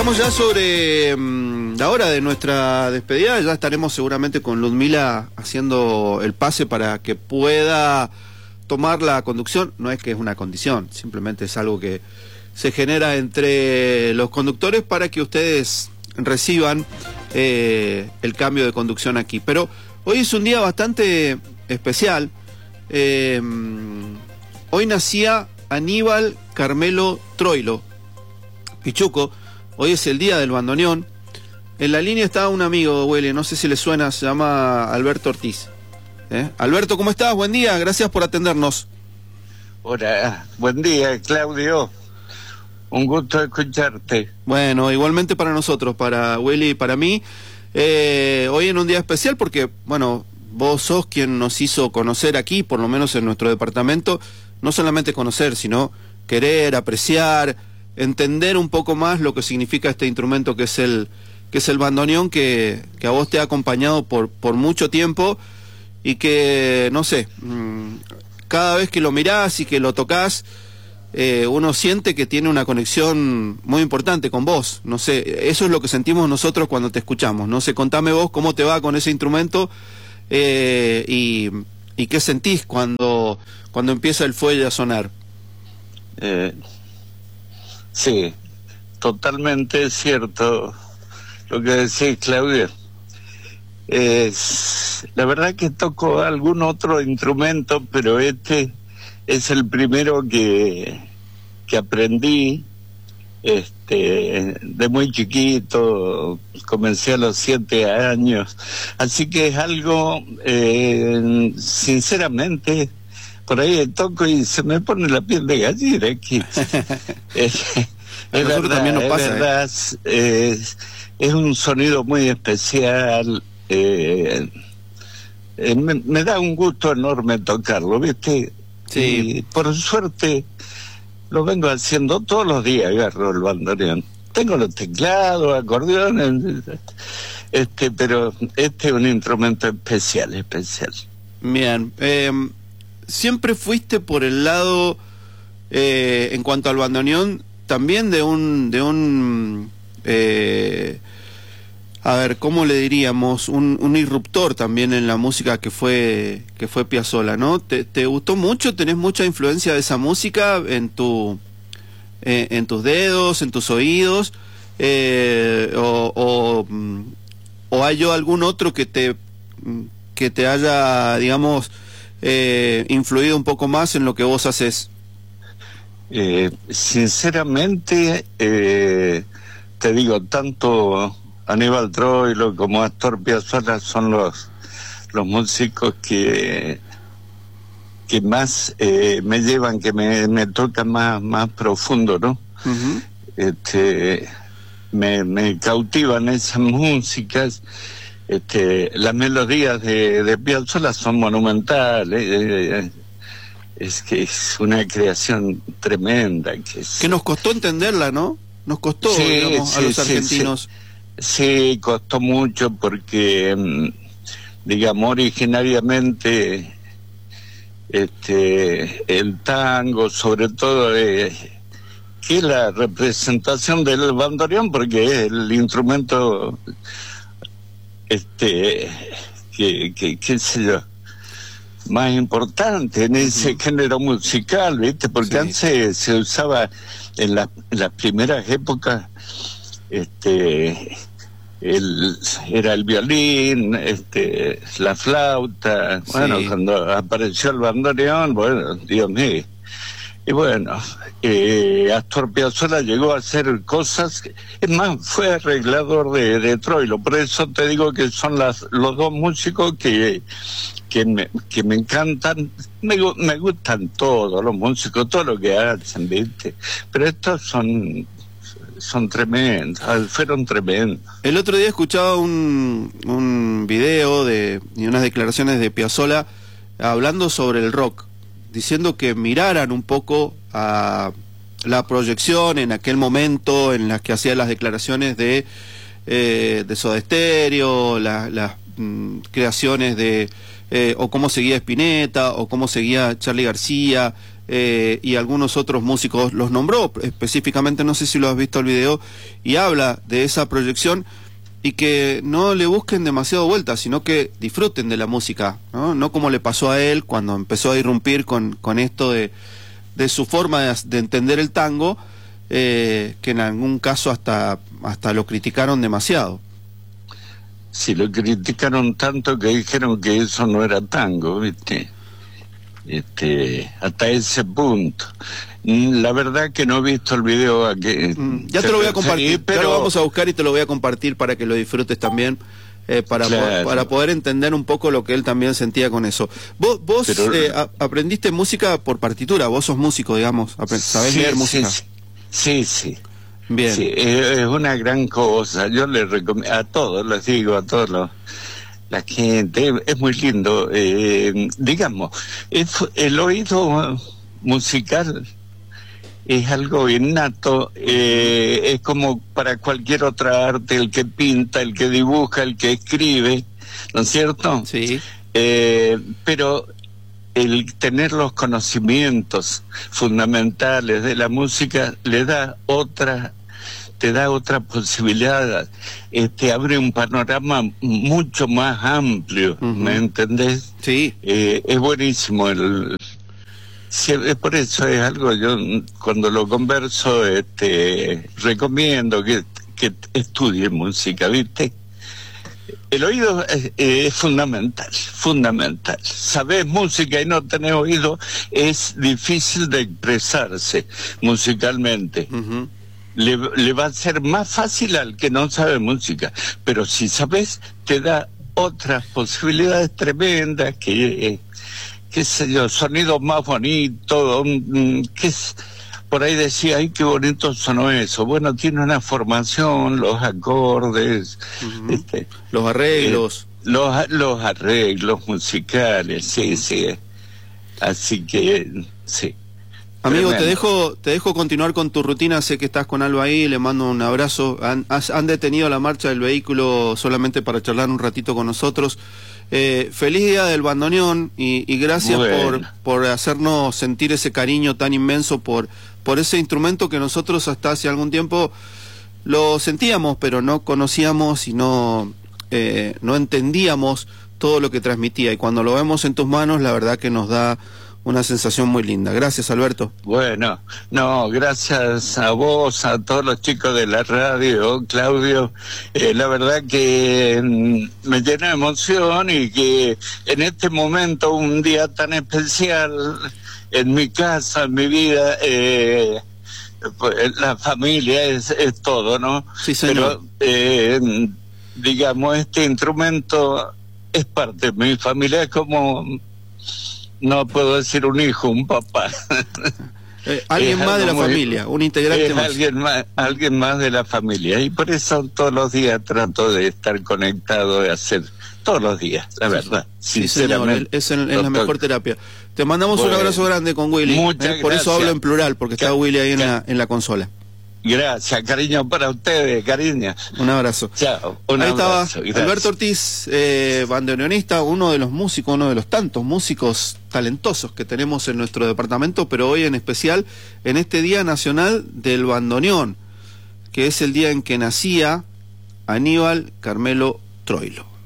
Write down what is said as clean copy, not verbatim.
Estamos ya sobre la hora de nuestra despedida. Ya estaremos seguramente con Ludmila haciendo el pase para que pueda tomar la conducción. No es que es una condición, simplemente es algo que se genera entre los conductores para que ustedes reciban el cambio de conducción aquí. Pero hoy es un día bastante especial. Hoy nacía Aníbal Carmelo Troilo, Pichuco. Hoy es el día del bandoneón. En la línea está un amigo, Willy, no sé si le suena, se llama Alberto Ortiz. Alberto, ¿cómo estás? Buen día, gracias por atendernos. Hola, buen día, Claudio. Un gusto escucharte. Bueno, igualmente para nosotros, para Willy y para mí. Hoy en un día especial porque, bueno, vos sos quien nos hizo conocer aquí, por lo menos en nuestro departamento, no solamente conocer, sino querer, apreciar, entender un poco más lo que significa este instrumento que es el bandoneón, que a vos te ha acompañado por mucho tiempo y que, no sé, cada vez que lo mirás y que lo tocas, uno siente que tiene una conexión muy importante con vos. No sé, eso es lo que sentimos nosotros cuando te escuchamos. No sé, contame vos cómo te va con ese instrumento y qué sentís cuando empieza el fuelle a sonar. Sí, totalmente cierto lo que decís, Claudia. La verdad que toco algún otro instrumento, pero este es el primero que aprendí de muy chiquito. Comencé a los 7 años, así que es algo, sinceramente, por ahí toco y se me pone la piel de gallina aquí. A nosotros también nos pasa, verdad, es un sonido muy especial. Me da un gusto enorme tocarlo, ¿viste? Sí. Y por suerte lo vengo haciendo todos los días, agarro el bandoneón. Tengo los teclados, acordeones, pero este es un instrumento especial. Bien. ¿Siempre fuiste por el lado, en cuanto al bandoneón, también de un a ver, ¿cómo le diríamos? Un irruptor también en la música que fue Piazzolla, ¿no? ¿Te gustó mucho? ¿Tenés mucha influencia de esa música en tus dedos, en tus oídos? ¿O hay algún otro que te haya, digamos, influido un poco más en lo que vos haces? Sinceramente, te digo, tanto Aníbal Troilo como Astor Piazzolla son los músicos que más me llevan, que me tocan más profundo, ¿no? Uh-huh. Me cautivan esas músicas. Las melodías de Piazzolla son monumentales. Es que es una creación tremenda. Que nos costó entenderla, ¿no? Nos costó, sí, digamos, a los argentinos. Sí, costó mucho porque, digamos, originariamente el tango, sobre todo, que es la representación del bandoneón, porque es el instrumento, qué sé yo, más importante en ese género musical, ¿viste? Porque Sí. antes se usaba en las primeras épocas, era el violín, la flauta. Sí. Bueno, cuando apareció el bandoneón, bueno, Dios mío. Y bueno, Astor Piazzolla llegó a hacer cosas, es más, fue arreglador de Troilo. Por eso te digo que son los dos músicos que me encantan. Me gustan todos los músicos, todo lo que hacen, ¿viste? Pero estos son tremendos, fueron tremendos. El otro día escuchaba un video y unas declaraciones de Piazzolla hablando sobre el rock, diciendo que miraran un poco a la proyección en aquel momento en las que hacía las declaraciones de Soda Stereo, las creaciones o cómo seguía Spinetta, o cómo seguía Charly García, y algunos otros músicos los nombró, específicamente no sé si lo has visto el video, y habla de esa proyección y que no le busquen demasiado vueltas, sino que disfruten de la música, ¿no? No como le pasó a él cuando empezó a irrumpir con esto de su forma de entender el tango, que en algún caso hasta lo criticaron demasiado. Sí, lo criticaron tanto que dijeron que eso no era tango, ¿viste? Hasta ese punto. La verdad que no he visto el video aquí. Ya te lo voy a compartir, pero ya lo vamos a buscar y te lo voy a compartir para que lo disfrutes también, para poder entender un poco lo que él también sentía con eso. Vos aprendiste música por partitura, vos sos músico, digamos, ¿sabés leer música? Sí. Bien. Sí, es una gran cosa. Yo les recomiendo, a todos les digo, a todos la gente, es muy lindo. Digamos, el oído musical es algo innato, es como para cualquier otra arte, el que pinta, el que dibuja, el que escribe, ¿no es cierto? Sí. Pero el tener los conocimientos fundamentales de la música te da otra posibilidad, abre un panorama mucho más amplio, ¿me entendés? Sí. Es buenísimo por eso es algo, yo cuando lo converso, recomiendo que estudien música, ¿viste? El oído es fundamental. Sabés música y no tenés oído, es difícil de expresarse musicalmente. Le va a ser más fácil al que no sabe música, pero si sabes, te da otras posibilidades tremendas, qué sé yo, sonidos más bonitos, por ahí decía, ay, qué bonito sonó eso. Bueno, tiene una formación, los acordes, los arreglos. Los arreglos musicales, sí. Así que, sí. Amigo, te dejo continuar con tu rutina, sé que estás con Alba ahí, le mando un abrazo. Han detenido la marcha del vehículo solamente para charlar un ratito con nosotros. Feliz día del bandoneón y gracias por hacernos sentir ese cariño tan inmenso por ese instrumento que nosotros hasta hace algún tiempo lo sentíamos, pero no conocíamos y no entendíamos todo lo que transmitía. Y cuando lo vemos en tus manos, la verdad que nos da una sensación muy linda. Gracias, Alberto. Bueno, no, gracias a vos, a todos los chicos de la radio, Claudio. La verdad que me llena de emoción y que en este momento, un día tan especial en mi casa, en mi vida, la familia es todo, ¿no? Sí, señor. Pero, digamos, este instrumento es parte de mi familia, es como... No puedo decir un hijo, un papá. Alguien más de la familia, un integrante más. Alguien más de la familia. Y por eso todos los días trato de estar conectado, de hacer todos los días, la verdad. Sí, señor, es la mejor terapia. Te mandamos un abrazo grande con Willy. Muchas por gracias. Eso hablo en plural, porque está Willy ahí en la consola. Gracias, cariño para ustedes, cariño. Un abrazo. Chao. Ahí estaba Alberto Ortiz, bandoneonista, uno de los músicos, uno de los tantos músicos talentosos que tenemos en nuestro departamento, pero hoy en especial en este Día Nacional del Bandoneón, que es el día en que nacía Aníbal Carmelo Troilo.